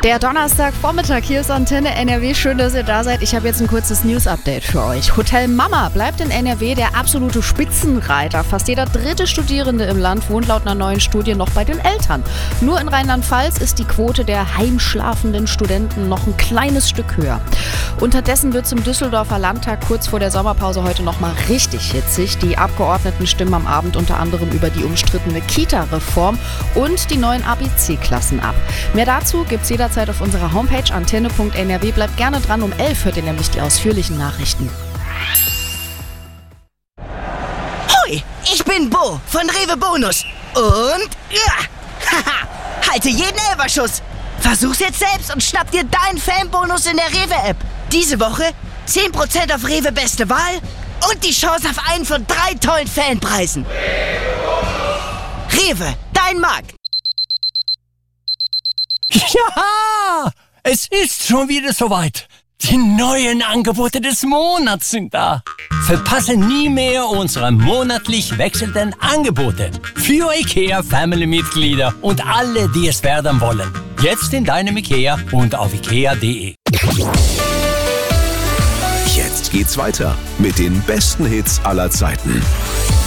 Der Donnerstagvormittag, hier ist Antenne NRW. Schön, dass ihr da seid. Ich habe jetzt ein kurzes News-Update für euch. Hotel Mama bleibt in NRW der absolute Spitzenreiter. Fast jeder dritte Studierende im Land wohnt laut einer neuen Studie noch bei den Eltern. Nur in Rheinland-Pfalz ist die Quote der heimschlafenden Studenten noch ein kleines Stück höher. Unterdessen wird zum Düsseldorfer Landtag kurz vor der Sommerpause heute noch mal richtig hitzig. Die Abgeordneten stimmen am Abend unter anderem über die umstrittene Kita-Reform und die neuen ABC-Klassen ab. Mehr dazu gibt's jederzeit auf unserer Homepage antenne.nrw. Bleibt gerne dran, um 11 hört ihr nämlich die ausführlichen Nachrichten. Hoi, ich bin Bo von Rewe Bonus und halte jeden Elferschuss. Versuch's jetzt selbst und schnapp dir deinen Fanbonus in der Rewe-App. Diese Woche 10% auf Rewe Beste Wahl und die Chance auf einen von 3 tollen Fanpreisen. Rewe, dein Markt. Ja, es ist schon wieder soweit. Die neuen Angebote des Monats sind da. Verpasse nie mehr unsere monatlich wechselnden Angebote für IKEA-Family-Mitglieder und alle, die es werden wollen. Jetzt in deinem IKEA und auf ikea.de. Jetzt geht's weiter mit den besten Hits aller Zeiten.